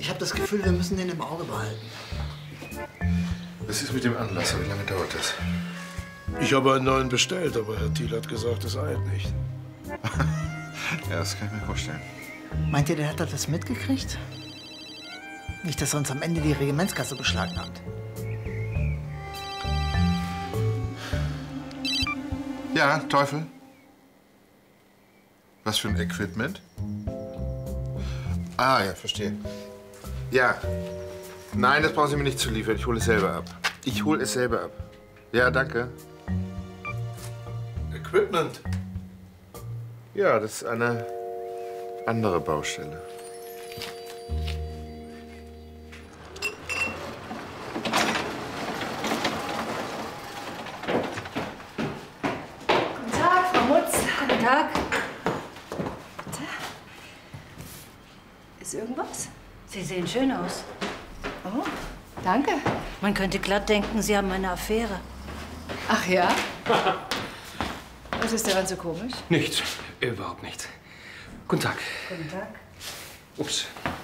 Ich habe das Gefühl, wir müssen den im Auge behalten. Was ist mit dem Anlasser? Wie lange dauert das? Ich habe einen neuen bestellt, aber Herr Thiel hat gesagt, es eilt nicht. Ja, das kann ich mir vorstellen. Meint ihr, der hat das mitgekriegt? Nicht, dass er uns am Ende die Regimentskasse beschlagnahmt. Ja, Teufel. Was für ein Equipment? Ah, ja, verstehe. Ja. Nein, das brauchen Sie mir nicht zu liefern. Ich hole es selber ab. Ich hole es selber ab. Ja, danke. Equipment? Ja, das ist eine andere Baustelle. Guten Tag, Frau Mutz. Guten Tag. Bitte? Ist irgendwas? Sie sehen schön aus. Oh, danke. Man könnte glatt denken, Sie haben eine Affäre. Ach ja? Was ist daran so komisch? Nichts. Überhaupt nichts. Guten Tag. Guten Tag. Ups.